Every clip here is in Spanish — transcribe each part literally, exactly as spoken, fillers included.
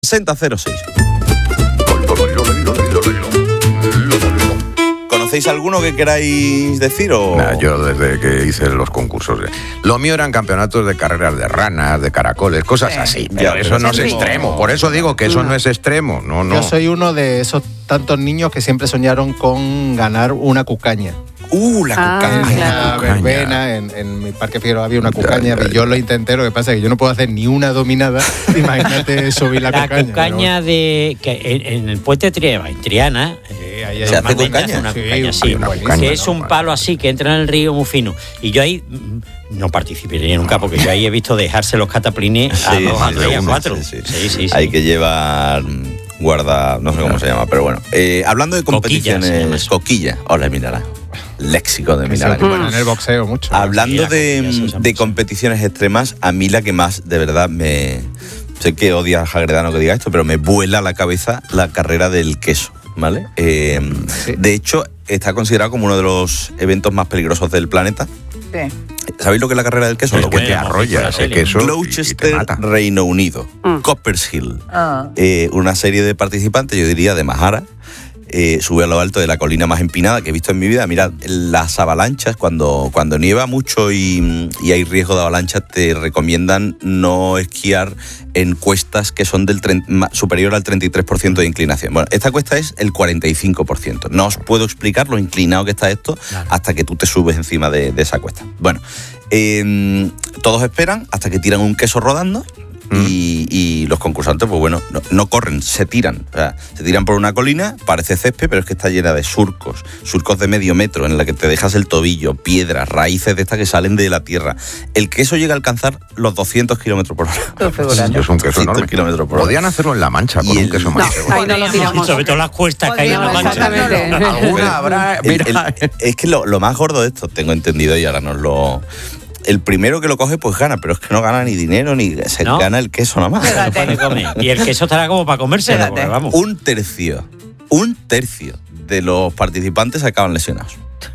sesenta cero seis. ¿Conocéis alguno que queráis decir o...? Nah, yo desde que hice los concursos, eh. lo mío eran campeonatos de carreras de ranas, de caracoles, cosas así. Pero Ya, eso pero no es sí. extremo. Por eso digo que eso no es extremo. No, no. Yo soy uno de esos tantos niños que siempre soñaron con ganar una cucaña. Uh, la Ah, cucaña. claro. Una Cucaña. verbena, en, en mi parque Figueroa había una cucaña, Ya, ya, y yo ya. lo intenté, lo que pasa es que yo no puedo hacer ni una dominada. Imagínate subir la, La cucaña. cucaña de que en, en el puente de Triana, en Triana, Pero- ahí hay ¿Se hace más cucaña? leña, una sí, cucaña, sí, hay una buenísima. que es un no, palo así que entra en el río muy fino. Y yo ahí mm, no participaría nunca porque yo ahí he visto dejarse los cataplines a Sí, dos, a sí, tres, sí, a sí, cuatro. sí, sí. Sí, sí, sí. Hay que llevar mm, guarda, no sé cómo se llama, pero bueno. Eh, hablando de Coquilla se llama competiciones, eso. coquilla. Hola, mírala. Léxico de Que se Milán. ocupan en el boxeo mucho. Hablando Sí, la de, coquilla se usa de mucho. competiciones extremas, a mí la que más, de verdad, me... Sé que odia a Jagredano que diga esto, pero me vuela la cabeza la carrera del queso, ¿vale? Eh, Sí. De hecho, está considerado como uno de los eventos más peligrosos del planeta. Sí. ¿Sabéis lo que es la carrera del queso? Sí, Lo que que te Bueno, arrolla la ese tele. queso y- y te Gloucester, mata. Reino Unido, Mm. Coppershill, Ah. eh, una serie de participantes, yo diría, de Mahara, eh, sube a lo alto de la colina más empinada que he visto en mi vida. Mirad, las avalanchas, cuando, cuando nieva mucho y, y hay riesgo de avalanchas, te recomiendan no esquiar en cuestas que son del treinta ma- superior al treinta y tres por ciento de inclinación. Bueno, esta cuesta es el cuarenta y cinco por ciento. No os puedo explicar lo inclinado que está esto Claro. hasta que tú te subes encima de, de esa cuesta. Bueno, eh, todos esperan hasta que tiran un queso rodando. Y, y los concursantes, pues bueno, no, no corren, se tiran. O sea, se tiran por una colina, parece césped, pero es que está llena de surcos, surcos de medio metro, en la que te dejas el tobillo, piedras, raíces de estas que salen de la tierra. El queso llega a alcanzar los doscientos kilómetros por hora. Tú figurando. Es un queso doscientos enorme. kilómetros por hora. Podían hacerlo en La Mancha con Y un el- queso No, manchego. ahí no lo tiramos. Sobre todo las cuestas que hay en la Podríamos, mancha. exactamente. Alguna habrá. El- Mira, el- es que lo, lo más gordo de esto, tengo entendido y ahora nos lo... El primero que lo coge, pues gana, pero es que no gana ni dinero, ni se ¿No? gana el queso nada más. Se lo puede comer. Y el queso estará como para comérselo, Fíjate. porque vamos. Un tercio, un tercio de los participantes acaban lesionados.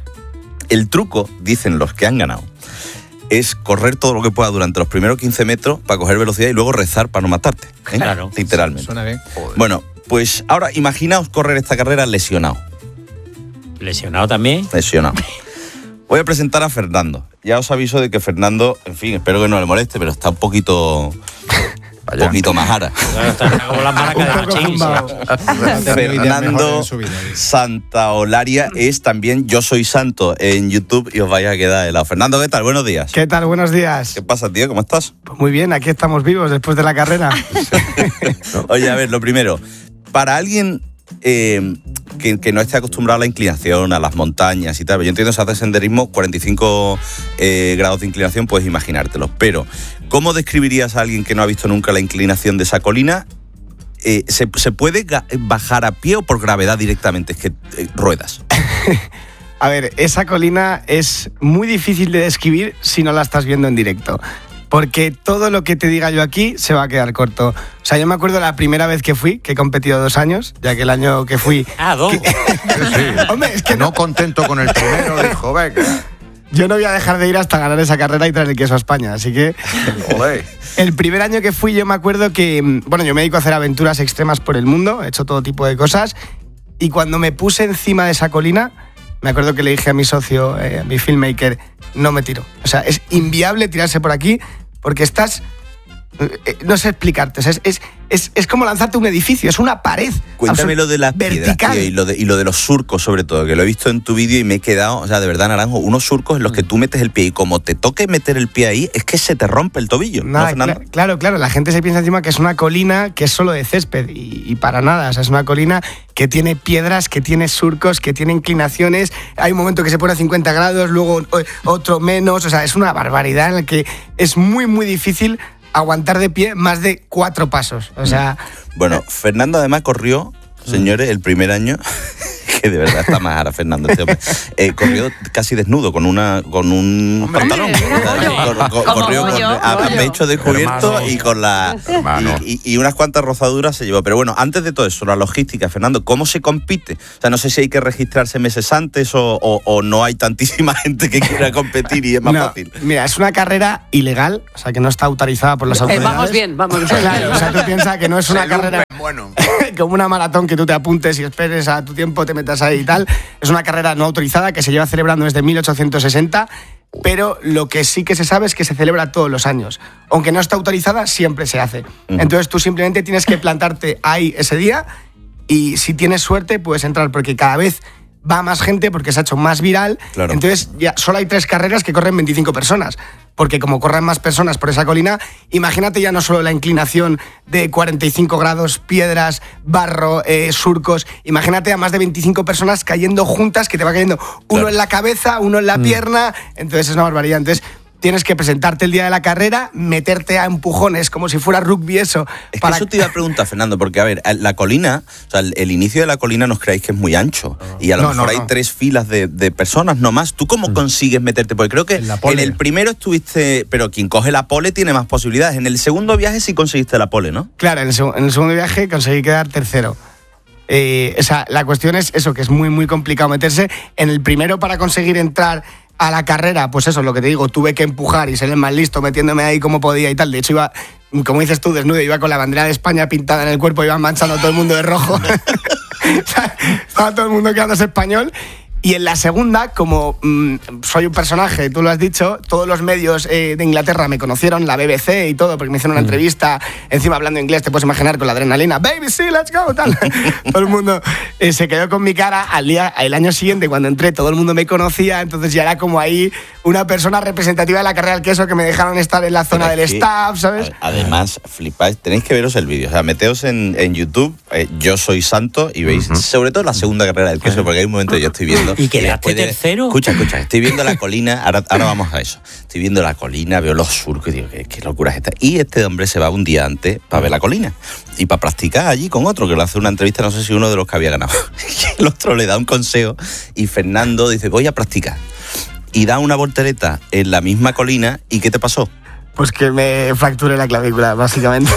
El truco, dicen los que han ganado, es correr todo lo que pueda durante los primeros quince metros para coger velocidad y luego rezar para no matarte. ¿eh? Claro. Literalmente. Suena bien. Bueno, pues ahora imaginaos correr esta carrera lesionado. Lesionado también. Lesionado. Voy a presentar a Fernando. Ya os aviso de que Fernando, en fin, espero que no le moleste, pero está un poquito... Un Vaya. poquito majara. Claro, está como las maracas de Un poco Machín. zumbao. Fernando Santaolaria es también Yo Soy Santo en YouTube y os vais a quedar helado. Fernando, ¿qué tal? Buenos días. ¿Qué tal? Buenos días. ¿Qué pasa, tío? ¿Cómo estás? Pues muy bien, aquí estamos vivos después de la carrera. Oye, a ver, lo primero, para alguien eh, que, que no esté acostumbrado a la inclinación, a las montañas y tal, yo entiendo que si haces senderismo, cuarenta y cinco eh, grados de inclinación, puedes imaginártelo, pero ¿cómo describirías a alguien que no ha visto nunca la inclinación de esa colina? Eh, ¿se, ¿Se puede ga- bajar a pie o por gravedad directamente? Es que eh, ruedas. A ver, esa colina es muy difícil de describir si no la estás viendo en directo. Porque todo lo que te diga yo aquí se va a quedar corto. O sea, yo me acuerdo la primera vez que fui, que he competido dos años, ya que el año que fui... Ah, dos. Hombre, es que que no contento con el primero, dijo, venga. yo no voy a dejar de ir hasta ganar esa carrera y traer el queso a España. Así que Joder. el primer año que fui yo me acuerdo que... mm, Bueno, yo me dedico a hacer aventuras extremas por el mundo, he hecho todo tipo de cosas. Y cuando me puse encima de esa colina, me acuerdo que le dije a mi socio, eh, a mi filmmaker, no me tiro. O sea, es inviable tirarse por aquí porque estás... eh, no sé explicarte, o sea, es, es, es, es como lanzarte un edificio, es una pared. Cuéntame absolut- lo de las piedras, vertical. tío, y lo de, y lo de los surcos, sobre todo, que lo he visto en tu vídeo y me he quedado, o sea, de verdad, Naranjo, unos surcos en los que tú metes el pie y como te toque meter el pie ahí, es que se te rompe el tobillo, ¿no, Nada, Fernando? cla- claro, claro, la gente se piensa encima que es una colina que es solo de césped y, y para nada, o sea, es una colina que tiene piedras, que tiene surcos, que tiene inclinaciones, hay un momento que se pone a cincuenta grados, luego o- otro menos, o sea, es una barbaridad en la que es muy, muy difícil aguantar de pie más de cuatro pasos, o sea... Bueno, Fernando además corrió, señores, el primer año, que de verdad está majara, Fernando. Este hombre. Eh, corrió casi desnudo, con una con un Hombre, pantalón. mira, Cor- cor- corrió con pollo, a pollo. pecho descubierto Hermano. y con la Hermano. y, y- y unas cuantas rozaduras se llevó. Pero bueno, antes de todo eso, la logística, Fernando, ¿cómo se compite? O sea, no sé si hay que registrarse meses antes o, o- o no hay tantísima gente que quiera competir y es más No, fácil. Mira, es una carrera ilegal, o sea, que no está autorizada por las Eh, autoridades. vamos bien, vamos bien. Claro, o sea, tú piensas que no es una Se carrera lumpen, bueno. como una maratón que tú te apuntes y esperes a tu tiempo, te metas ahí y tal. Es una carrera no autorizada que se lleva celebrando desde mil ochocientos sesenta, pero lo que sí que se sabe es que se celebra todos los años. Aunque no está autorizada, siempre se hace. Entonces tú simplemente tienes que plantarte ahí ese día y si tienes suerte puedes entrar, porque cada vez va más gente porque se ha hecho más viral. Claro. Entonces ya solo hay tres carreras que corren veinticinco personas. Porque como corren más personas por esa colina, imagínate ya no solo la inclinación de cuarenta y cinco grados, piedras, barro, eh, surcos, imagínate a más de veinticinco personas cayendo juntas, que te va cayendo uno Claro. en la cabeza, uno en la pierna, entonces es una barbaridad. Entonces tienes que presentarte el día de la carrera, meterte a empujones como si fuera rugby eso. Es que eso te iba a preguntar, Fernando, porque a ver, la colina, o sea, el, el inicio de la colina nos creáis que es muy ancho y a lo No, mejor no, hay no. tres filas de, de personas nomás. ¿Tú cómo consigues meterte? Porque creo que En la en, pole. el primero estuviste, pero quien coge la pole tiene más posibilidades. En el segundo viaje sí conseguiste la pole, ¿no? Claro, en el, seg- en el segundo viaje conseguí quedar tercero. Eh, o sea, la cuestión es eso, que es muy, muy complicado meterse. En el primero, para conseguir entrar a la carrera, pues eso, lo que te digo, tuve que empujar y ser el más listo, metiéndome ahí como podía y tal. De hecho, iba, como dices tú, desnudo, iba con la bandera de España pintada en el cuerpo, iba manchando a todo el mundo de rojo. O sea, estaba todo el mundo quedándose español. Y en la segunda, como mmm, soy un personaje, tú lo has dicho, todos los medios eh, de Inglaterra me conocieron, la B B C y todo, porque me hicieron una entrevista, encima hablando inglés, te puedes imaginar, con la adrenalina, baby, sí, let's go, tal. Todo el mundo eh, se quedó con mi cara. Al día, el año siguiente, cuando entré, todo el mundo me conocía, entonces ya era como ahí una persona representativa de la carrera del queso, que me dejaron estar en la zona Pero del es que, staff, ¿sabes? a- Además, flipáis, tenéis que veros el vídeo. O sea, meteos en, en YouTube, eh, Yo Soy Santo, y veis, sobre todo la segunda carrera del queso, porque hay un momento que yo estoy viendo. ¿Y quedaste después de- tercero? Escucha, escucha, estoy viendo la colina, ahora, ahora vamos a eso. Estoy viendo la colina, veo los surcos y digo, ¿qué, qué locura es esta? Y este hombre se va un día antes para ver la colina y para practicar allí con otro, que le hace una entrevista, no sé si uno de los que había ganado. El otro le da un consejo y Fernando dice, voy a practicar. Y da una voltereta en la misma colina, ¿y qué te pasó? Pues que me fracturé la clavícula, básicamente.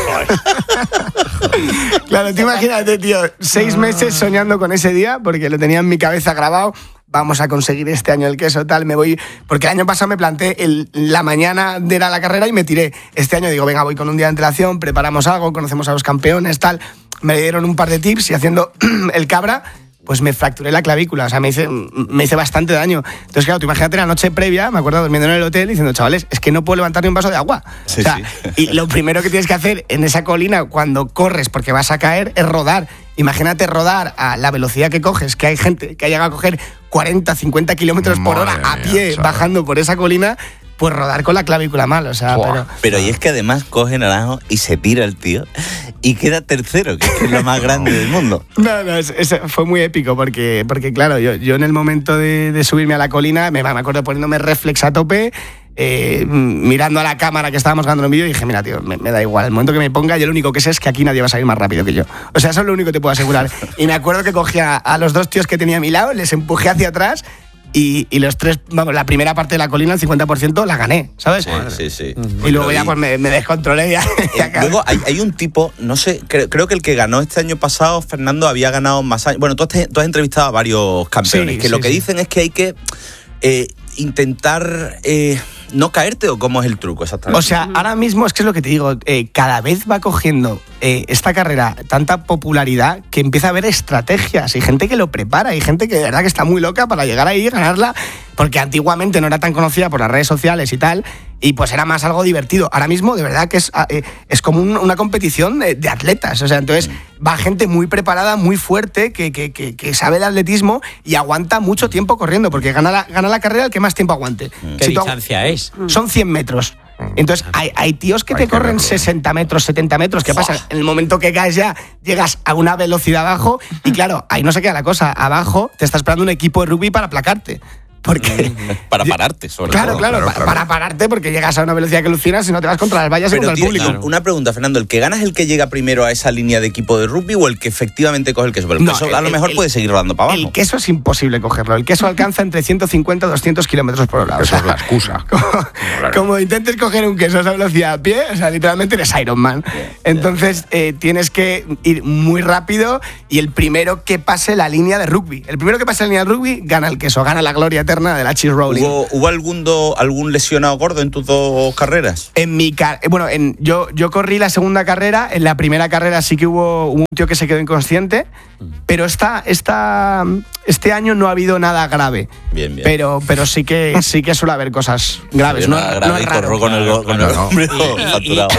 Claro, tú imagínate, tío, seis meses soñando con ese día, porque lo tenía en mi cabeza grabado. Vamos a conseguir este año el queso, tal, me voy... Porque el año pasado me planté el, la mañana de la carrera y me tiré. Este año digo, venga, voy con un día de antelación, preparamos algo, conocemos a los campeones, tal. Me dieron un par de tips y haciendo el cabra, pues me fracturé la clavícula, o sea, me hice, me hice bastante daño. Entonces, claro, tú imagínate la noche previa, me acuerdo durmiendo en el hotel diciendo, chavales, es que no puedo levantar ni un vaso de agua. Sí, o sea, sí. y lo primero que tienes que hacer en esa colina cuando corres, porque vas a caer, es rodar. Imagínate rodar a la velocidad que coges, que hay gente que ha llegado a coger cuarenta, cincuenta kilómetros por hora Madre a mía, pie, chaval. bajando por esa colina, pues rodar con la clavícula mal, o sea, Buah. pero... Pero y es que además coge naranjo y se tira el tío y queda tercero, que es, que es lo más grande del mundo. No, no, es- es- fue muy épico porque, porque claro, yo, yo en el momento de, de subirme a la colina, me, me acuerdo poniéndome reflex a tope, eh, mirando a la cámara que estábamos grabando en vídeo y dije, mira, tío, me, me da igual, el momento que me ponga, yo lo único que sé es que aquí nadie va a salir más rápido que yo. O sea, eso es lo único que te puedo asegurar. Y me acuerdo que cogí a, a los dos tíos que tenía a mi lado, les empujé hacia atrás y, y los tres, vamos, la primera parte de la colina, el cincuenta por ciento, la gané, ¿sabes? Sí, sí, sí. Y luego ya Y- pues me, me descontrolé y ya, y Eh, acabé. Luego hay, hay un tipo, no sé, creo, creo que el que ganó este año pasado, Fernando, había ganado más años. Bueno, tú has, tú has entrevistado a varios campeones, Sí, que sí, lo que sí. dicen es que hay que eh, intentar eh, no caerte, o cómo es el truco exactamente. O sea, ahora mismo es que es lo que te digo, eh, cada vez va cogiendo eh, esta carrera tanta popularidad que empieza a haber estrategias y gente que lo prepara y gente que de verdad que está muy loca para llegar ahí y ganarla, porque antiguamente no era tan conocida por las redes sociales y tal, y pues era más algo divertido. Ahora mismo de verdad que es, eh, es como un- una competición de, de atletas, o sea, entonces va gente muy preparada, muy fuerte, que, que, que, que sabe de atletismo y aguanta mucho tiempo corriendo, porque gana la, gana la carrera el que más tiempo aguante. ¿Qué Si tú agu- distancia es? son cien metros. Entonces, hay, hay tíos que Hay te que corren verlo. sesenta metros, setenta metros. ¿Qué pasa? En el momento que caes ya, llegas a una velocidad abajo y claro, ahí no se queda la cosa. Abajo te está esperando un equipo de rugby para aplacarte. Porque Para pararte, sobre Claro, todo. claro, claro, pa- claro. para pararte, porque llegas a una velocidad que alucinas y no te vas contra las vallas y Pero contra el tío, público. y una pregunta, Fernando, ¿el que gana es el que llega primero a esa línea de equipo de rugby o el que efectivamente coge el queso? Pero el No, queso el- a lo el- mejor el- puede seguir rodando para abajo. El queso es imposible cogerlo. El queso alcanza entre ciento cincuenta y doscientos kilómetros por hora. O Eso sea, es la excusa. como, Claro. como intentes coger un queso a esa velocidad a pie, o sea, literalmente eres Iron Man. Entonces eh, tienes que ir muy rápido y el primero que pase la línea de rugby. El primero que pase la línea de rugby gana el queso, gana la gloria eterna de la cheese rolling. ¿Hubo, hubo algún, do- algún lesionado gordo en tus dos carreras? En mi car- bueno, en, yo, yo corrí la segunda carrera. En la primera carrera sí que hubo un tío que se quedó inconsciente, pero esta, esta, este año no ha habido nada grave. Bien, bien. Pero, pero sí que sí que suele haber cosas graves. No, Nada no grave es y raro. corro con el, go- con el Claro. hombre Y- y- facturado.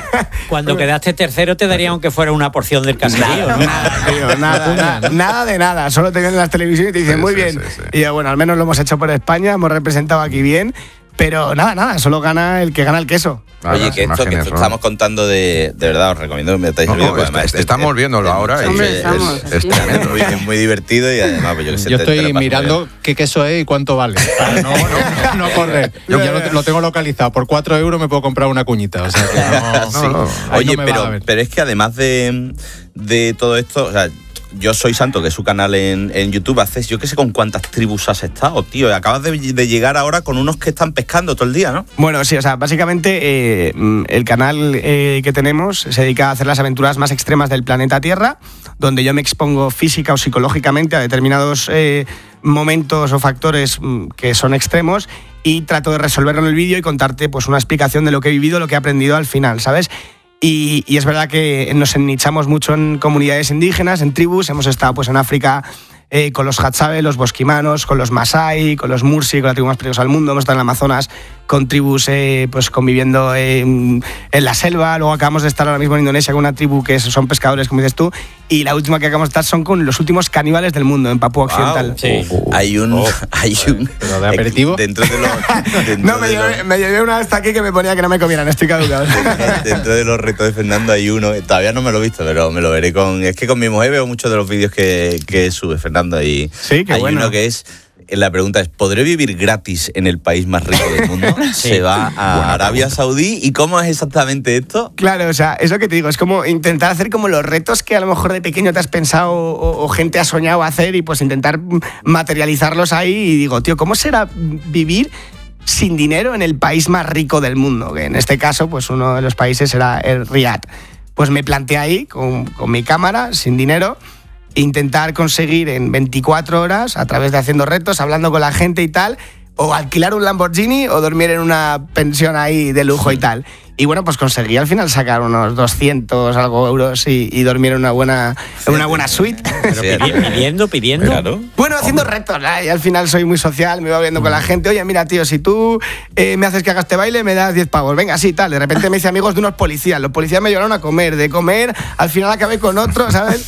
y cuando quedaste tercero te daría aunque fuera una porción del caserío, ¿no? Nada, tío, nada, nada, nada de nada. Solo te ven en las televisiones y te dicen Sí, muy sí, bien. sí, sí. Y yo, bueno, al menos lo hemos hecho por España, hemos representado aquí bien. Pero nada, nada, solo gana el que gana el queso. Ah, Oye, las que esto que imágenes esto son- estamos contando de, de verdad, os recomiendo que metáis No, el vídeo. no, porque est- además est- estamos viéndolo ahora y Hombre, es- estamos, es- es sí. tremendo. muy, es muy divertido y además, pues yo que sé. Yo te- te estoy lo paso mirando muy qué queso es y cuánto vale. Para no, no, no correr. Yo ya lo, lo tengo localizado. Por cuatro euros me puedo comprar una cuñita. O sea que no, bien. Sí. no, no. Ahí Oye, no me va a pero, ver. pero es que además de, de todo esto, o sea, Yo Soy Santo, que es su canal en, en YouTube, haces, yo qué sé con cuántas tribus has estado, tío. Acabas de, de llegar ahora con unos que están pescando todo el día, ¿no? Bueno, sí, o sea, básicamente eh, el canal eh, que tenemos se dedica a hacer las aventuras más extremas del planeta Tierra, donde yo me expongo física o psicológicamente a determinados eh, momentos o factores mm, que son extremos y trato de resolverlo en el vídeo y contarte pues una explicación de lo que he vivido, lo que he aprendido al final, ¿sabes? Y, y es verdad que nos ennichamos mucho en comunidades indígenas, en tribus. Hemos estado pues en África eh, con los Hadzabe, los bosquimanos, con los Masai, con los Mursi, con la tribu más peligrosa del mundo. Hemos estado en el Amazonas con tribus eh, pues conviviendo eh, en la selva. Luego acabamos de estar ahora mismo en Indonesia con una tribu que son pescadores, como dices tú. Y la última que acabamos de estar son con los últimos caníbales del mundo, en Papúa Occidental. Wow. Sí. Hay un... hay un ¿Pero de aperitivo? Dentro de los... dentro No, me de llevé, los- me llevé una hasta aquí que me ponía que no me comieran, estoy caducado. Dentro de los retos de Fernando hay uno, todavía no me lo he visto, pero me lo veré con... Es que con mi mujer veo muchos de los vídeos que, que sube Fernando y Sí, qué hay bueno. uno que es... La pregunta es, ¿podré vivir gratis en el país más rico del mundo? Sí. Se va a Arabia Saudí. ¿Y cómo es exactamente esto? Claro, o sea, es lo que te digo, es como intentar hacer como los retos que a lo mejor de pequeño te has pensado o, o gente ha soñado hacer y pues intentar materializarlos ahí y digo, tío, ¿cómo será vivir sin dinero en el país más rico del mundo? Que en este caso, pues uno de los países era el Riad. Pues me planteé ahí con, con mi cámara, sin dinero, intentar conseguir en veinticuatro horas, a través de haciendo retos, hablando con la gente y tal, o alquilar un Lamborghini o dormir en una pensión ahí de lujo y tal. Y bueno, pues conseguí al final sacar unos doscientos algo euros y, y dormir en una buena, en una buena suite. Pero pidi- pidiendo, pidiendo. Claro. Bueno, haciendo retos, ¿no? Y al final soy muy social, me iba viendo con la gente. Oye, mira, tío, si tú eh, me haces que haga este baile, me das diez pavos. Venga, sí, tal. De repente me hice amigos de unos policías. Los policías me llevaron a comer. De comer, al final acabé con otro, ¿sabes?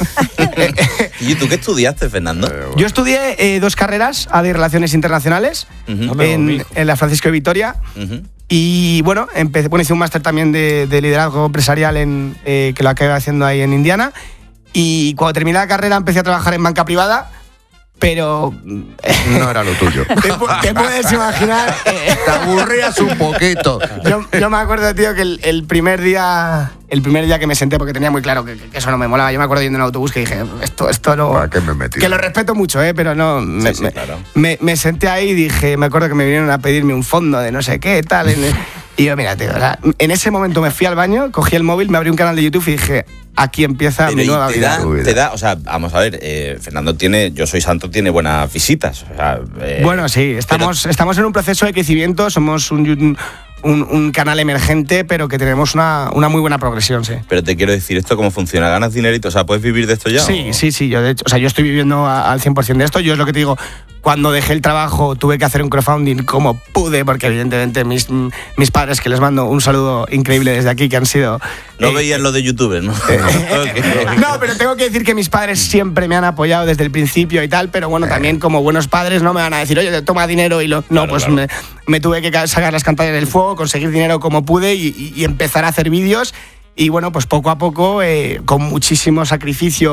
¿Y tú qué estudiaste, Fernando? Yo estudié eh, dos carreras, A de Relaciones Internacionales, Ujú. en, en la Francisco de Vitoria. Ujú. Y bueno, empecé, bueno, hice un máster también de, de liderazgo empresarial en, eh, que lo acabé haciendo ahí en Indiana. Y cuando terminé la carrera empecé a trabajar en banca privada, pero No era lo tuyo. te, pu- te puedes imaginar. eh, Te aburrías un poquito. yo, yo me acuerdo, tío, que el, el primer día el primer día que me senté, porque tenía muy claro que, que eso no me molaba, yo me acuerdo yendo en el autobús que dije, esto, esto no... ¿Para qué me he metido? Que lo respeto mucho, ¿eh? Pero no... Me, sí, me- claro. me- me senté ahí y dije, me acuerdo que me vinieron a pedirme un fondo de no sé qué, tal... en- y yo, mira, tío, o sea, en ese momento me fui al baño, cogí el móvil, me abrí un canal de YouTube y dije, aquí empieza Pero mi y nueva te vida. da, Tu vida. te da, o sea, vamos a ver, eh, Fernando tiene, Yo Soy Santo tiene buenas visitas. O sea, eh, Bueno, sí, estamos, estamos en un proceso de crecimiento, somos un, un, un canal emergente, pero que tenemos una, una muy buena progresión, sí. Pero te quiero decir, ¿esto cómo funciona? ¿Ganas dinerito? O sea, ¿puedes vivir de esto ya? Sí, o- sí, sí, yo de hecho, o sea, yo estoy viviendo a- al cien por ciento de esto, yo es lo que te digo, cuando dejé el trabajo tuve que hacer un crowdfunding como pude, porque evidentemente mis, mis padres, que les mando un saludo increíble desde aquí, que han sido... No eh, veían lo de youtubers, ¿no? Ok. No, pero tengo que decir que mis padres siempre me han apoyado desde el principio y tal, pero bueno, también como buenos padres no me van a decir, oye, toma dinero y lo... No, Claro, pues claro. Me, me tuve que ca- sacar las campañas del fuego, conseguir dinero como pude y, y- y empezar a hacer vídeos. Y bueno, pues poco a poco, eh, con muchísimo sacrificio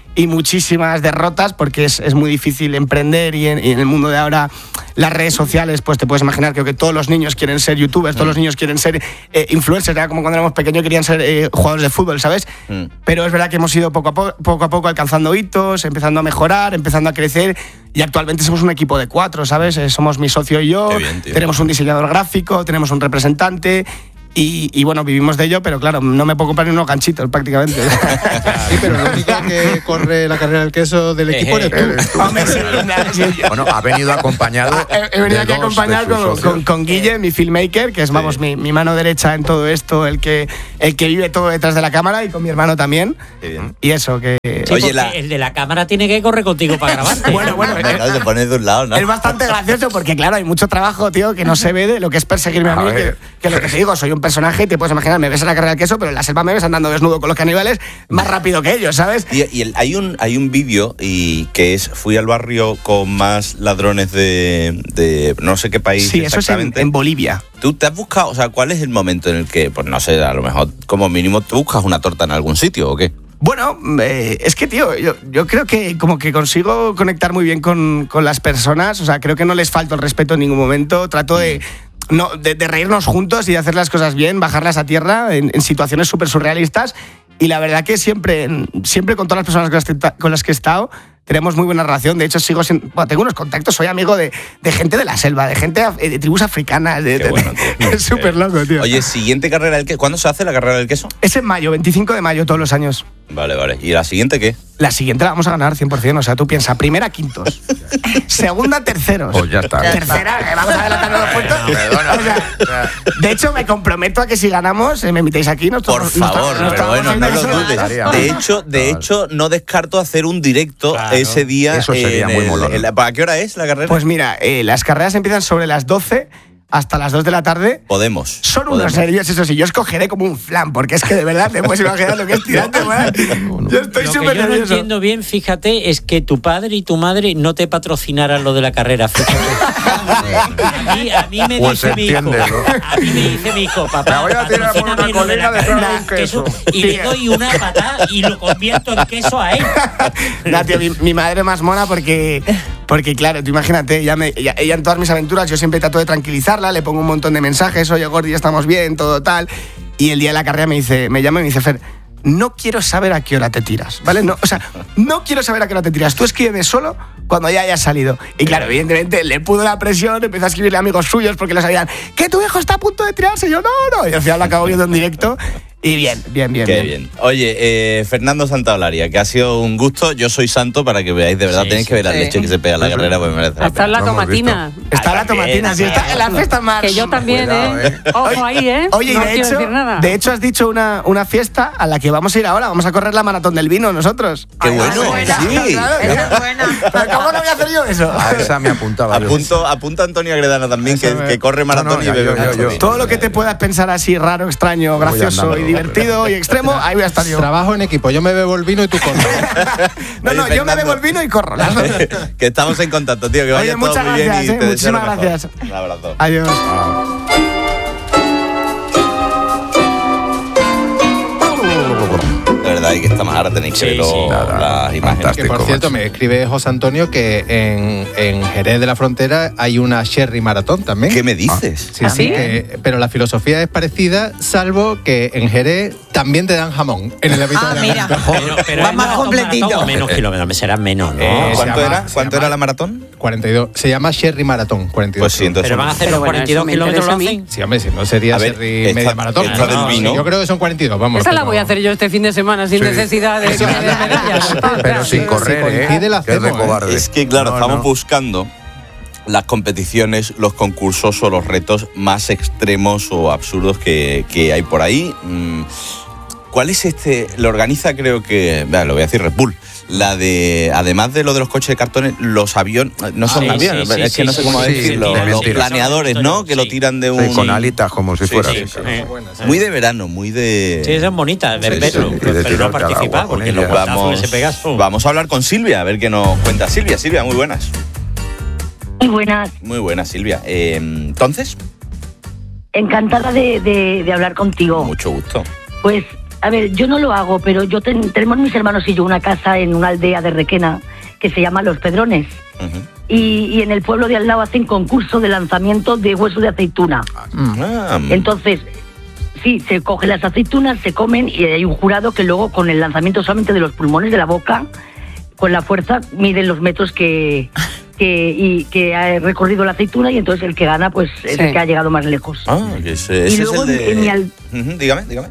y muchísimas derrotas, porque es, es muy difícil emprender y en, y en el mundo de ahora las redes sociales, pues te puedes imaginar que, que todos los niños quieren ser youtubers, todos los niños quieren ser eh, influencers, era como cuando éramos pequeños querían ser eh, jugadores de fútbol, ¿sabes? Mm. Pero es verdad que hemos ido poco a, po- poco a poco alcanzando hitos, empezando a mejorar, empezando a crecer y actualmente somos un equipo de cuatro, ¿sabes? Eh, somos mi socio y yo, bien, tenemos un diseñador gráfico, tenemos un representante. Y, y bueno, vivimos de ello, pero claro, no me puedo comprar ni unos ganchitos prácticamente. Sí, pero lo único que corre la carrera del queso del equipo eres tú. Hombre, sí, sí. Bueno, ha venido acompañado. He, he venido de aquí a dos acompañar de sus con, socios. con, con Guille, mi filmmaker, que es, vamos, mi, mi mano derecha en todo esto, el que, el que vive todo detrás de la cámara, y con mi hermano también. Qué bien. Y eso, que... Sí, Oye, porque la- el de la cámara tiene que correr contigo para grabarte. Bueno, bueno, No, no, te pones de un lado, ¿no? es bastante gracioso porque, claro, hay mucho trabajo, tío, que no se ve de lo que es perseguirme a A mí. Que, ver. que lo que te digo, soy un personaje y te puedes imaginar, me ves en la carrera del queso, pero en la selva me ves andando desnudo con los caníbales más rápido que ellos, ¿sabes? Y, y el- hay un hay un vídeo y que es fui al barrio con más ladrones de, de no sé qué país Sí, eso es en, exactamente. en Bolivia. ¿Tú te has buscado, o sea, cuál es el momento en el que, pues no sé, a lo mejor como mínimo te buscas una torta en algún sitio o qué? Bueno, eh, es que, tío, yo, yo creo que como que consigo conectar muy bien con, con las personas, o sea, creo que no les falto el respeto en ningún momento, trato de... No, de, de reírnos juntos y de hacer las cosas bien, bajarlas a tierra en, en situaciones súper surrealistas. Y la verdad que siempre, siempre con todas las personas con las que, con las que he estado, tenemos muy buena relación. De hecho, sigo sin, bueno, tengo unos contactos, soy amigo de, de gente de la selva, de gente af- de tribus africanas. De, Qué de- bueno, tío. es súper loco, tío. Oye, siguiente carrera del queso. ¿Cuándo se hace la carrera del queso? Es en mayo, veinticinco de mayo todos los años. Vale, vale. ¿Y la siguiente qué? La siguiente la vamos a ganar cien por ciento. O sea, tú piensas, primera, quintos. Segunda, terceros. Pues ya está. Tercera, eh, vamos a adelantar los puestos. Perdona. O sea, de hecho, me comprometo a que si ganamos, eh, me invitéis aquí. Nos Por tomamos- nos favor, tomamos- nos pero tomamos bueno, un no lo beso. dudes. Estaría- De hecho, de Vale. hecho, no descarto hacer un directo Claro. ese día. Eso sería en muy el- molón. en la- ¿Para qué hora es la carrera? Pues mira, eh, las carreras empiezan sobre las doce hasta las dos de la tarde. Podemos. Son podemos. unos nervios, eso sí. Yo escogeré como un flan, porque es que de verdad te puedes imaginar lo que es tirante, weón. Yo estoy Lo que súper yo no nervioso. entiendo bien, fíjate, es que tu padre y tu madre no te patrocinaran lo de la carrera, fíjate. A mí, a mí me Pues dice mi hijo, entiende, ¿no? a mí me dice mi hijo, papá, Me voy a tirar por una patrocíname lo de la colina detrás de un carrera, queso. y le doy una patada y lo convierto en queso a él. No, tío, mi, mi madre más mona porque, porque claro, tú imagínate, ella, me, ella, ella en todas mis aventuras yo siempre trato de tranquilizarla, le pongo un montón de mensajes, oye Gordi, estamos bien, todo tal. Y el día de la carrera me dice, me llama y me dice, Fer, no quiero saber a qué hora te tiras, ¿vale? No, o sea, no quiero saber a qué hora te tiras. Tú escríbeme solo cuando ya hayas salido. Y claro, evidentemente le pudo la presión, empezó a escribirle a amigos suyos porque lo sabían, que tu hijo está a punto de tirarse. Y yo, no, no. Y al final lo acabo viendo en directo. Y bien, bien, bien. Qué bien. Oye, eh, Fernando Santaolaria, que ha sido un gusto. Yo soy santo para que veáis, de verdad, Sí, tenéis sí. que ver la Sí. leche que se pega en la Eso. carrera, pues merece la Hasta pena. la Lo hemos tomatina. Está la Ah, también, tomatina, sí, está en la fiesta más. Que yo también, Cuidado, ¿eh? eh. Ojo ahí, ¿eh? Oye, y no de quiero hecho, decir nada. de hecho has dicho una, una fiesta a la que vamos a ir ahora. Vamos a correr la maratón del vino nosotros. Qué bueno, sí. Claro, Pero ¿cómo no voy a hacer yo eso? A esa me apuntaba. yo. Apunto, apunta Antonio Agredano también, que, Eso me- que corre maratón No, no, y ya, bebe yo, yo, mucho yo. vino. Todo lo que te puedas pensar así raro, extraño, Voy gracioso andando, y divertido y extremo, ahí voy a estar yo. Trabajo en equipo, yo me bebo el vino y tú corres. No, no, Oye, yo me Fernando. bebo el vino y corro. las dos. Que estamos en contacto, tío, que vaya Oye, todo muchas muy bien gracias, y eh, te deseo lo muchísimas mejor. gracias. Un abrazo. Adiós. De verdad, y que esta ahora tenéis que Sí, ver lo- sí. Nada, las imágenes. fantástico. Que por cierto, macho. me escribe José Antonio que en, en Jerez de la Frontera hay una Sherry Maratón también. ¿Qué me dices? Sí, ¿Ah, sí, sí? que- pero la filosofía es parecida, salvo que en Jerez también te dan jamón en el Ah, mira. Pero, pero Va es más maratón, completito. maratón o menos kilómetros, serán menos, ¿no? Eh, se ¿Cuánto llama- era? se ¿Cuánto llama- era la maratón? cuarenta y dos. Se llama Sherry Maratón, cuarenta y dos. Pues sí, entonces. Pero van a hacer Pero los bueno, cuarenta y dos eso me kilómetros, ¿lo interesa a mí. hacen? Sí, hombre, si no sería A ver, Sherry esta- media maratón. esta del No, vino. Yo creo que son cuarenta y dos, vamos. Esa la pero- voy a hacer yo este fin de semana sin Sí. necesidad de que me den medallas. Pero sin Si correr, coincide, ¿eh? la Que es de hacemos, ¿eh? cobarde. Es que, claro, No, estamos no. buscando las competiciones, los concursos o los retos más extremos o absurdos que, que hay por ahí. Mm, ¿Cuál es este? Lo organiza, creo que. Vale, lo voy a decir Red Bull. La de. Además de lo de los coches de cartones, los aviones. No son sí, aviones, sí, sí, es que sí, no sé sí, cómo sí, decirlo. sí, los sí, planeadores, ¿no? Que lo sí. tiran de un. Sí, con alitas como si Sí, fuera. sí, así, sí. claro. Eh, Muy de verano, muy de. Sí, son bonitas de Sí, verlo, sí, y de pero no tirarte al participar, agua con porque ella. los guantazos que Vamos, se pegan son- vamos a hablar con Silvia, a ver qué nos cuenta Silvia. Silvia, muy buenas. Muy buenas, Muy buenas, Silvia. Eh, Entonces, encantada de, de- de hablar contigo. mucho gusto. Pues A ver, yo no lo hago, pero yo ten, tenemos mis hermanos y yo una casa en una aldea de Requena que se llama Los Pedrones. Uh-huh. Y, y en el pueblo de al lado hacen concurso de lanzamiento de hueso de aceituna. Uh-huh. Entonces, sí, se cogen las aceitunas, se comen y hay un jurado que luego con el lanzamiento solamente de los pulmones de la boca, con la fuerza, miden los metros que... Que, y que ha recorrido la aceituna y entonces el que gana pues es sí. el que ha llegado más lejos. Ah, que ese, ese y luego es el de... en mi al... uh-huh, dígame, dígame.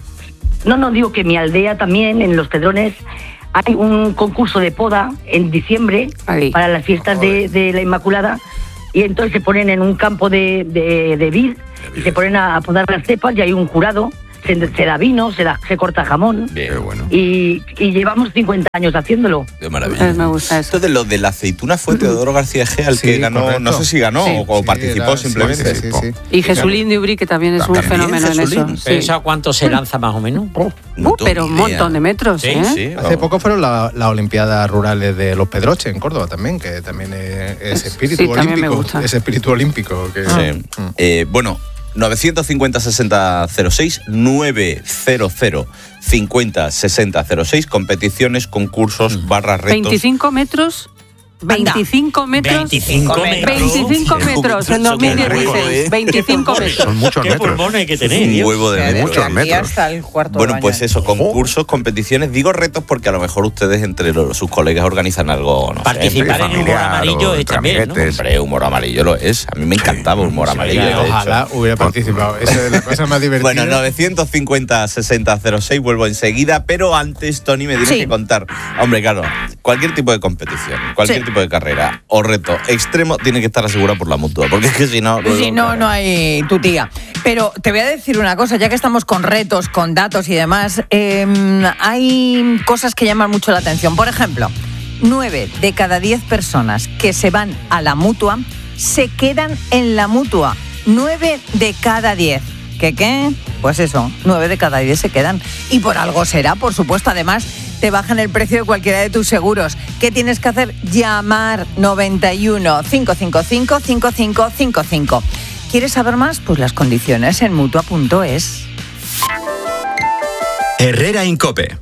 No, no, digo que en mi aldea también, en Los Pedrones, hay un concurso de poda en diciembre Ahí. para las fiestas de, de la Inmaculada y entonces se ponen en un campo de, de, de vid y se ponen a, a podar las cepas y hay un jurado. Se, se da vino, se, da, se corta jamón. Bien, bueno. Y, y llevamos cincuenta años haciéndolo. Qué maravilla. Me gusta eso. Entonces, lo de la aceituna fue Teodoro García Egea el sí, que ganó, correcto. No sé si ganó sí, o sí, participó era, simplemente. Sí, sí, sí. Y Jesulín de Ubrí, que también es también un fenómeno Jesulín. En eso. ¿Pensa sí. cuánto se lanza más o menos? Oh, uh, pero un montón de metros, sí, ¿eh? Sí, Hace poco fueron las la Olimpiadas Rurales de Los Pedroches en Córdoba también, que también es, es espíritu sí, olímpico. Es espíritu olímpico. Que, sí. mm. eh, bueno. novecientos cincuenta sesenta cero seis, novecientos cincuenta sesenta cero seis, competiciones, concursos, barras, retos. veinticinco metros, veinticinco metros, veinticinco metros, veinticinco metros en dos mil dieciséis, veinticinco metros. Son muchos ¿Qué metros. pulmones que tenéis? Un huevo de metros. Muchos metros. Hasta el cuarto bueno, baño. pues eso, concursos, competiciones, digo retos porque a lo mejor ustedes entre los, sus colegas organizan algo, no Participar sé, en humor amarillo es también, ¿no? Hombre, humor amarillo lo es. A mí me encantaba humor sí, amarillo. Sí, ojalá hubiera participado. Esa es la cosa más divertida. Bueno, novecientos cincuenta sesenta cero seis, vuelvo enseguida, pero antes, Tony, me tienes sí. que contar. Hombre, claro, cualquier tipo de competición, cualquier sí. tipo de carrera o reto extremo tiene que estar asegurado por la Mutua, porque es que si no... Luego, si no, no hay tu tía. Pero te voy a decir una cosa, ya que estamos con retos, con datos y demás, eh, hay cosas que llaman mucho la atención. Por ejemplo, nueve de cada diez personas que se van a la Mutua se quedan en la Mutua. nueve de cada diez. ¿Qué qué? Pues eso, nueve de cada diez se quedan. Y por algo será, por supuesto. Además, te bajan el precio de cualquiera de tus seguros. ¿Qué tienes que hacer? Llamar noventa y uno, cinco cinco cinco, cinco cinco cinco cinco. ¿Quieres saber más? Pues las condiciones en mutua punto es. Herrera Incope.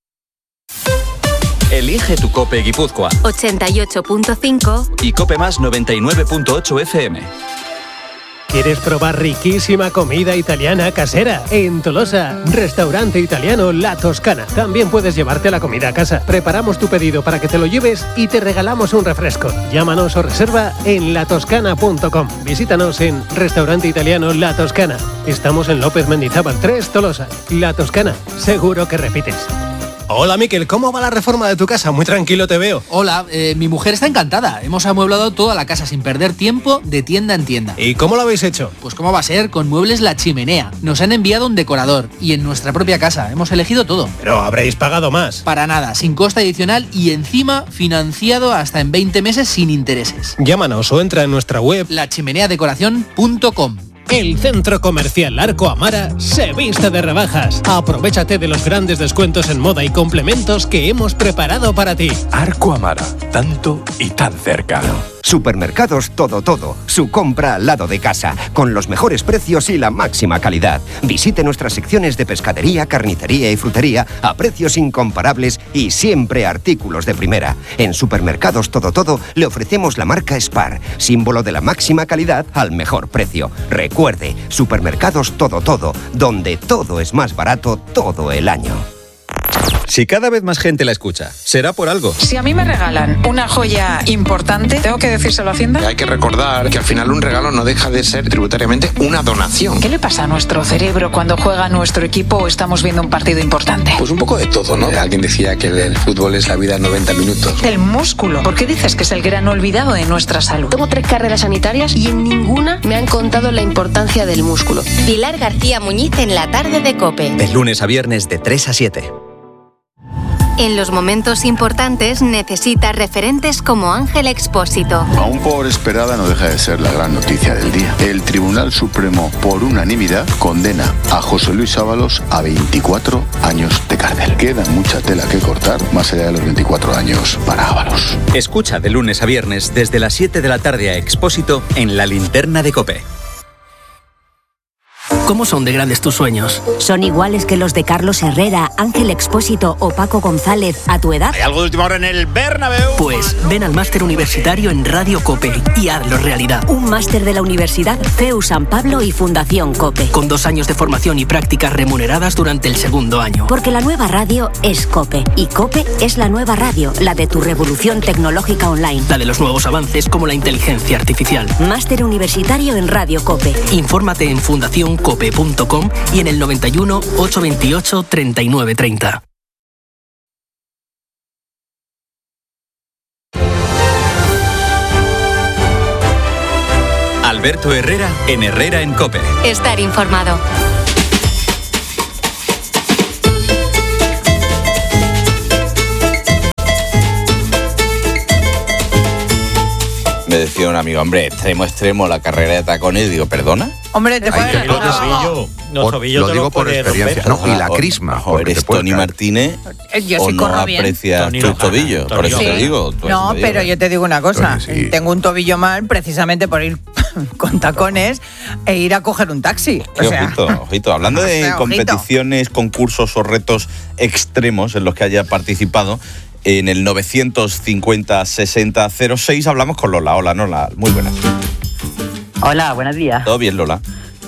Elige tu Cope Guipúzcoa. ochenta y ocho punto cinco y Cope Más noventa y nueve punto ocho F M. ¿Quieres probar riquísima comida italiana casera? En Tolosa, restaurante italiano La Toscana. También puedes llevarte la comida a casa. Preparamos tu pedido para que te lo lleves y te regalamos un refresco. Llámanos o reserva en la toscana punto com. Visítanos en Restaurante Italiano La Toscana. Estamos en López Mendizábal tres, Tolosa. La Toscana, seguro que repites. Hola, Miquel, ¿cómo va la reforma de tu casa? Muy tranquilo te veo. Hola, eh, mi mujer está encantada. Hemos amueblado toda la casa sin perder tiempo de tienda en tienda. ¿Y cómo lo habéis hecho? Pues cómo va a ser, con Muebles La Chimenea. Nos han enviado un decorador y en nuestra propia casa. Hemos elegido todo. Pero habréis pagado más. Para nada, sin coste adicional y encima financiado hasta en veinte meses sin intereses. Llámanos o entra en nuestra web la chimenea decoración punto com. El Centro Comercial Arco Amara se viste de rebajas. Aprovechate de los grandes descuentos en moda y complementos que hemos preparado para ti. Arco Amara, tanto y tan cerca. Supermercados Todo Todo, su compra al lado de casa, con los mejores precios y la máxima calidad. Visite nuestras secciones de pescadería, carnicería y frutería a precios incomparables y siempre artículos de primera. En Supermercados Todo Todo le ofrecemos la marca Spar, símbolo de la máxima calidad al mejor precio. Recuerde, Supermercados Todo Todo, donde todo es más barato todo el año. Si cada vez más gente la escucha, será por algo. Si a mí me regalan una joya importante, ¿tengo que decírselo a Hacienda? Hay que recordar que al final un regalo no deja de ser tributariamente una donación. ¿Qué le pasa a nuestro cerebro cuando juega nuestro equipo o estamos viendo un partido importante? Pues un poco de todo, ¿no? Alguien decía que el fútbol es la vida en noventa minutos. El músculo. ¿Por qué dices que es el gran olvidado de nuestra salud? Tengo tres carreras sanitarias y en ninguna me han contado la importancia del músculo. Pilar García Muñiz en la tarde de COPE. De lunes a viernes de tres a siete. En los momentos importantes necesita referentes como Ángel Expósito. Aún por esperada no deja de ser la gran noticia del día. El Tribunal Supremo, por unanimidad, condena a José Luis Ábalos a veinticuatro años de cárcel. Queda mucha tela que cortar, más allá de los veinticuatro años para Ábalos. Escucha de lunes a viernes desde las siete de la tarde a Expósito en La Linterna de COPE. ¿Cómo son de grandes tus sueños? ¿Son iguales que los de Carlos Herrera, Ángel Expósito o Paco González a tu edad? ¿Hay algo de última hora en el Bernabéu? Pues ven al máster universitario en Radio COPE y hazlo realidad. Un máster de la Universidad C E U San Pablo y Fundación COPE. Con dos años de formación y prácticas remuneradas durante el segundo año. Porque la nueva radio es COPE. Y COPE es la nueva radio, la de tu revolución tecnológica online. La de los nuevos avances como la inteligencia artificial. Máster universitario en Radio COPE. Infórmate en fundación cope punto com y en el noventa y uno, ochocientos veintiocho, treinta y nueve treinta. Alberto Herrera en Herrera en COPE. Estar informado. Me decía un amigo, hombre, extremo, extremo, la carrera de tacones. Digo, ¿perdona? Hombre, te puedes... Los tobillos, los tobillos lo te digo los por puede experiencia. romper. No, y la crisma. O eres Tony Martínez Yo o sí no corro bien. aprecias Tony tus no gana, tobillos. Tony Por eso no te gana. digo. por eso No, te digo. pero yo te digo una cosa. Tony, sí. Tengo un tobillo mal precisamente por ir con tacones e ir a coger un taxi. O Qué sea, ojito, ojito. Hablando de o sea, ojito. competiciones, concursos o retos extremos en los que haya participado, en el novecientos cincuenta sesenta cero seis hablamos con Lola. Hola, Lola. Muy buenas. Hola, buenos días. ¿Todo bien, Lola?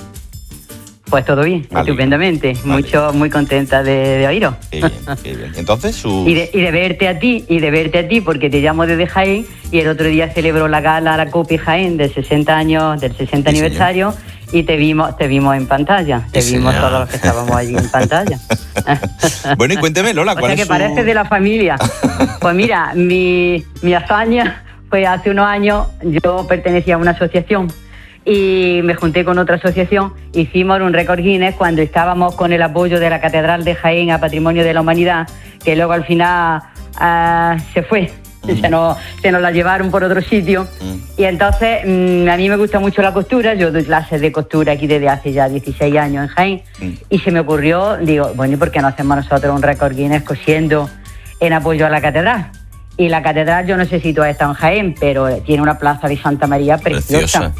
Pues todo bien, Vale. estupendamente. Vale. Mucho, muy contenta de, de oíros. Qué bien, qué bien. Entonces, su... Y de, y de verte a ti, y de verte a ti, porque te llamo desde Jaén, y el otro día celebró la gala la COPE Jaén del sesenta años, del sesenta Sí, aniversario, y te vimos, te vimos en pantalla. Te Sí, vimos señor. todos los que estábamos allí en pantalla. Bueno, y cuénteme, Lola, O ¿cuál sea que es su...? parece de la familia. Pues mira, mi, mi hazaña fue hace unos años, yo pertenecía a una asociación y me junté con otra asociación, hicimos un récord Guinness cuando estábamos con el apoyo de la Catedral de Jaén a Patrimonio de la Humanidad, que luego al final uh, se fue, mm. se, nos, se nos la llevaron por otro sitio. Mm. Y entonces mm, a mí me gusta mucho la costura, yo doy clases de costura aquí desde hace ya dieciséis años en Jaén, mm. y se me ocurrió, digo, bueno, ¿y por qué no hacemos nosotros un récord Guinness cosiendo en apoyo a la Catedral? Y la Catedral, yo no sé si tú has estado en Jaén, pero tiene una plaza de Santa María preciosa. Preciosa.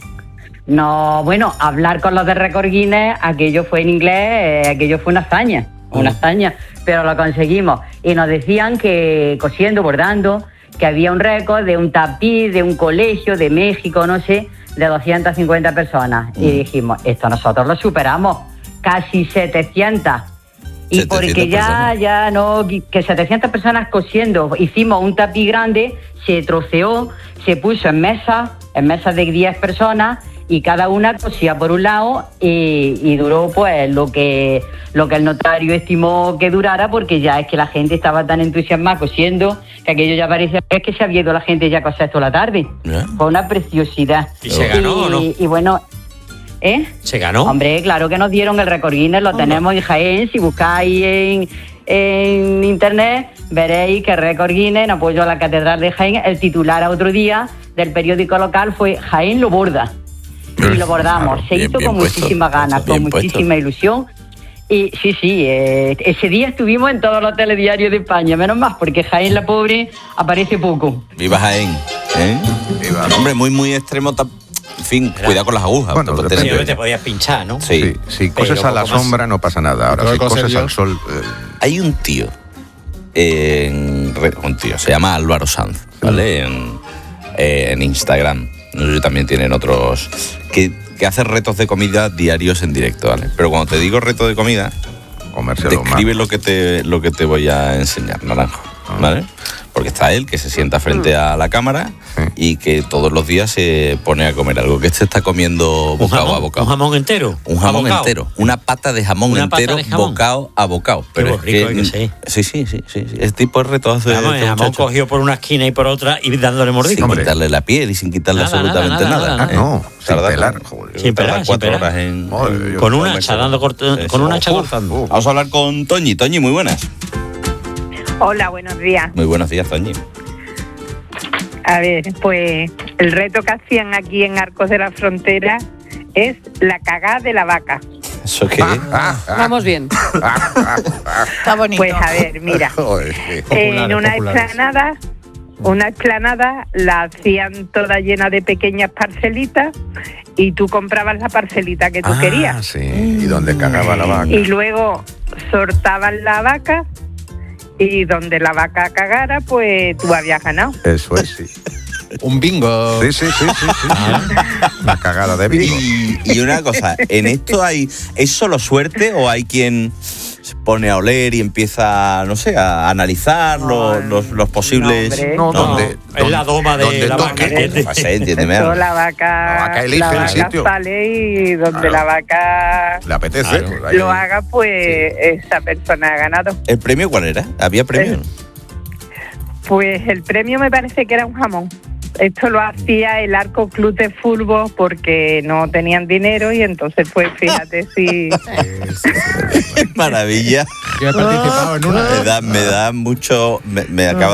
No, bueno, hablar con los de Record Guinness, aquello fue en inglés, eh, aquello fue una hazaña, una hazaña, pero lo conseguimos. Y nos decían que, cosiendo, bordando, que había un récord de un tapiz, de un colegio, de México, no sé, de doscientas cincuenta personas. Mm. Y dijimos, esto nosotros lo superamos, casi setecientas. Y porque ya, personas. ya no, que setecientas personas cosiendo, hicimos un tapiz grande, se troceó, se puso en mesas, en mesas de diez personas, y cada una cosía por un lado y, y duró pues lo que lo que el notario estimó que durara, porque ya es que la gente estaba tan entusiasmada cosiendo que aquello ya parecía es que se había ido la gente ya a coser toda la tarde. ¿Eh? Fue una preciosidad. ¿Y se ganó y, o no? Y, y bueno, ¿eh? ¿Se ganó? Hombre, claro que nos dieron el récord Guinness, lo oh, tenemos en Jaén, si buscáis en, en internet veréis que récord Guinness en apoyo a la Catedral de Jaén, el titular a otro día del periódico local fue Jaén lo borda. Y lo bordamos, claro, se bien, hizo bien con puesto, muchísimas ganas, con muchísima puesto. ilusión. Y sí, sí, eh, ese día estuvimos en todos los telediarios de España, menos más, porque Jaén la pobre aparece poco. Viva Jaén, ¿eh? Viva. Hombre, muy, muy extremo. En fin, Era. cuidado con las agujas. Bueno, te, te, te podías pinchar, ¿no? Sí, si sí, cosas a la más. sombra no pasa nada. Ahora, si cosas Dios. al sol... Eh. Hay un tío, en, un tío, se llama Álvaro Sanz, ¿vale? En, eh, en Instagram. No sé si también tienen otros que, que hacen retos de comida diarios en directo, ¿vale? Pero cuando te digo reto de comida, describe lo que te lo que te voy a enseñar, Naranjo, ¿vale? Porque está él, que se sienta frente a la cámara y que todos los días se pone a comer algo. Que este está comiendo bocado a bocado. ¿Un jamón entero? Un jamón entero. Una pata de jamón Una entero, de jamón. bocado a bocado. Pero Qué es rico, que, que sí. Sí, sí, sí, sí, sí. Este tipo de retos hace Vamos, el jamón cogido por una esquina y por otra y dándole mordisco. Sin Hombre. quitarle la piel y sin quitarle Nada, absolutamente nada. nada, nada. nada, ¿eh? No, sin pelar. Joder, sin pelar, cuatro sin pelar. horas en, Joder, con un hacha, dando corto, con un hacha cortando. Vamos a hablar con Toñi. Toñi, muy buenas. Hola, buenos días. Muy buenos días, Toñi. A ver, pues el reto que hacían aquí en Arcos de la Frontera es la cagada de la vaca. ¿Eso qué? Vamos bien. Está bonito. Pues a ver, mira, en una explanada, Una explanada la hacían toda llena de pequeñas parcelitas y tú comprabas la parcelita que tú ah, querías. Sí, y donde cagaba la vaca. Y luego sortaban la vaca y donde la vaca cagara, pues tú habías ganado. Eso es, sí. Un bingo. Sí, sí, sí, sí, sí. Una cagada de bingo. Y, y una cosa, ¿en esto hay es solo suerte o hay quien se pone a oler y empieza, no sé, a analizar los, los, los posibles... No, no, ¿dónde? Es la doma de ¿dónde la toque? vaca. ¿Entiendes? No sé, entiéndeme. Eso, la vaca, La vaca elige la el vaca sitio. sale y donde Claro. la vaca Le apetece. Claro. Pues ahí- lo haga, pues esa persona ha ganado. ¿El premio cuál era? ¿Había premio? Pues el premio me parece que era un jamón. Esto lo hacía el Arco Club de Fútbol porque no tenían dinero y entonces pues fíjate si... Maravilla. Yo he participado en una. Me da, me da mucho... Me, me acaba